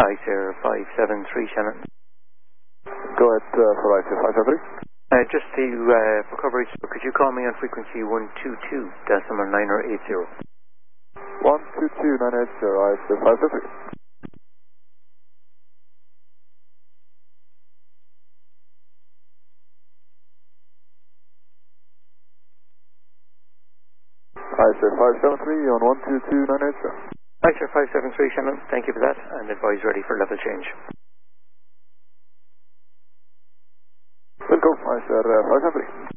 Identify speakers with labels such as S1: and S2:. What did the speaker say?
S1: ICER 573 Shannon.
S2: Go ahead for ICER 573.
S1: Just for coverage, could you call me on frequency 122, decimal 9080?
S2: 122.980, ICER 573. ICER 573 on 122.980.
S1: ICER 573 Shannon, thank you for that, and advise ready for level change.
S2: Will go, ICER 573.